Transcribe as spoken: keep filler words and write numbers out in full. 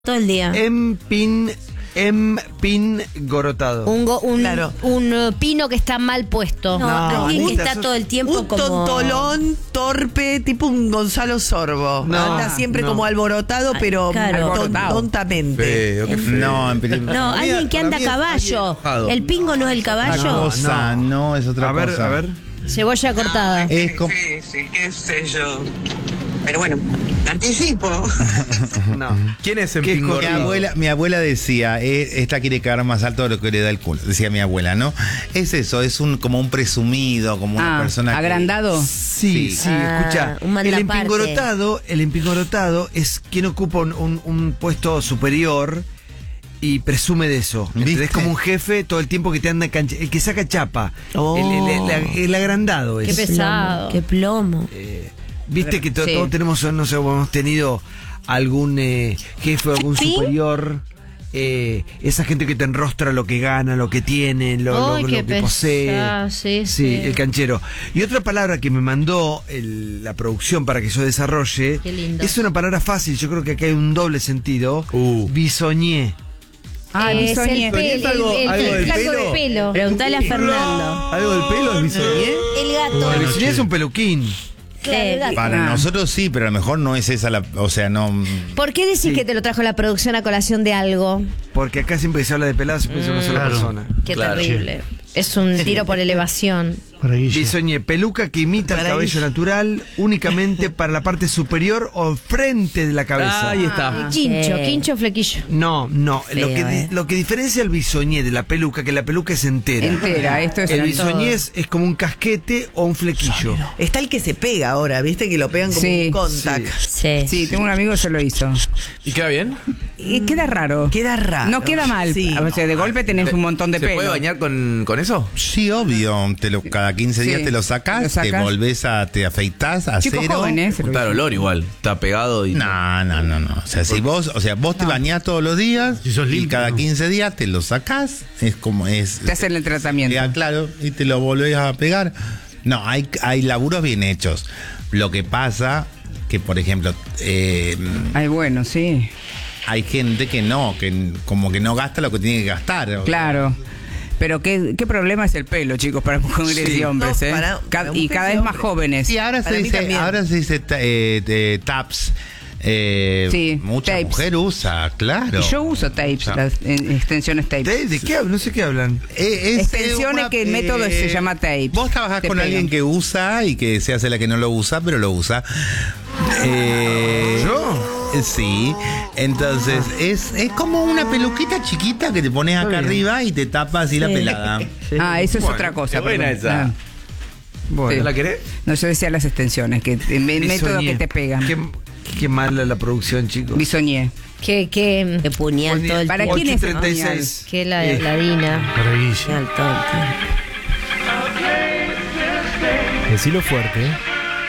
Todo el día. Empin, empingorotado. Un, go- un, Claro. un uh, pino que está mal puesto. No, alguien que un- está todo el tiempo Un como... tontolón torpe, tipo un Gonzalo Sorbo. No, Anda siempre no. como alborotado, pero claro. ton- tontamente. Feo, qué feo. No, en peli- No, alguien que anda a caballo. ¿El pingo no es el Otra caballo? cosa, no, es otra A ver, cosa. a ver. Cebolla cortada. Es como... difícil, qué sé yo. Pero bueno, anticipo. No. ¿Quién es ¿Qué es Mi empingorotado? abuela, mi abuela decía, eh, esta quiere quedar más alto de lo que le da el culo, decía mi abuela, ¿no? Es eso, es un como un presumido, como una Ah, persona que- agrandado. Sí, sí, Ah, escucha. un El mandaparte. empingorotado, el empingorotado es quien ocupa un, un- un puesto superior y presume de eso. ¿Viste? Es como un jefe todo el tiempo que te anda cancha, el que saca chapa. Oh. El, el- el- el agrandado Qué es. pesado. Qué plomo. Viste que to- Sí. todos tenemos, no sé, hemos tenido algún eh, jefe o algún ¿Sí? superior. eh, esa gente que te enrostra lo que gana, lo que tiene, lo, lo- Ay, lo qué que posee. pesado, sí, sí. el canchero. Y otra palabra que me mandó el- la producción para que yo desarrolle Qué lindo. es una palabra fácil. Yo creo que acá hay un doble sentido. Uh. Bisoñé. Ah, es bisoñé. el pelo, algo- el, el, algo el del flaco pelo? de pelo. Preguntale a Fernando. ¿Algo del pelo es bisoñé? El gato. El bisoñé es un peluquín. Claro, el gato. Para Ah. nosotros sí, pero a lo mejor no es esa la... O sea, no... ¿Por qué decís que te lo trajo la producción a colación de algo? Porque acá siempre que se habla de peladas se piensa una sola persona. Qué Claro. terrible. Es un tiro por elevación. Bisoñé, peluca que imita el Para cabello ella. natural únicamente para la parte superior o frente de la cabeza. Ahí está. Quincho, sí. quincho, flequillo. No, no. lo, Feo, que, di- eh. lo que diferencia el bisoñé de la peluca, que la peluca es entera. Entera, esto es El en bisoñé todo. es, es como un casquete o un flequillo. Está el que se pega ahora, ¿viste? Que lo pegan como Sí. un contact. Sí. Sí, tengo un amigo que se lo hizo. ¿Y queda bien? Y queda raro. Queda raro. No queda mal. Sí. O sea, de golpe tenés un montón de ¿Se pelo. puede bañar con, con eso? Sí, obvio. Te lo, cada quince días Sí. te lo sacás, Lo sacás. te volvés a... Te afeitás a Chico cero. joven, ¿eh? Se lo Está el hizo. olor igual. Está pegado y... No, no, no, no. O sea, si vos, o sea, vos te bañás todos los días y cada quince días te lo sacás, es como es. Te hacen el tratamiento. Ya, claro, y te lo volvés a pegar. No, hay, hay laburos bien hechos. Lo que pasa que, por ejemplo, eh, Ay, bueno, sí. hay gente que no, que como que no gasta lo que tiene que gastar. Claro. Pero qué, qué problema es el pelo, chicos, para mujeres Sí. y hombres, No, ¿eh? para- Ca- para y mujeres cada y vez más hombres. jóvenes. Y ahora Para se mí dice, también. ahora se dice ta- eh, eh, taps. Eh, Sí, mucha tapes. mujer usa, claro. Y yo uso tapes, Ah. las eh, extensiones tapes. ¿De, de qué hablan? No sé qué hablan. Eh, es, Extensiones eh, que el método se llama tape. Vos trabajás Te con pegan. alguien que usa y que se hace la que no lo usa, pero lo usa. Eh, ¿Yo? eh, Sí. Entonces, es, es como una peluquita chiquita que te pones acá bien. arriba y te tapas así la pelada. Ah, eso es Bueno, otra cosa. qué buena perdón. esa. Ah. Bueno. ¿La querés? No, yo decía las extensiones, que el método Bisoñé. que te pegan. Qué, qué mala la producción, chicos. Bisoñé. Qué, qué, qué puñal todo el ¿Para tiempo. quién es ocho treinta y el seis. Qué la, Eh, ladina. Puñal todo el tiempo. Decilo fuerte.